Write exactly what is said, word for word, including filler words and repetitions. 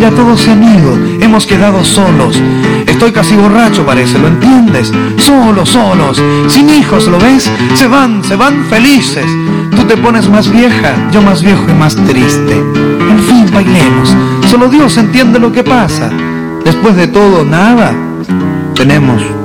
Ya todos se han ido, hemos quedado solos. Estoy casi borracho, parece, ¿lo entiendes? Solos, solos, sin hijos, ¿lo ves? Se van, se van felices. Tú te pones más vieja, yo más viejo y más triste. En fin, bailemos. Solo Dios entiende lo que pasa. Después de todo, nada. Tenemos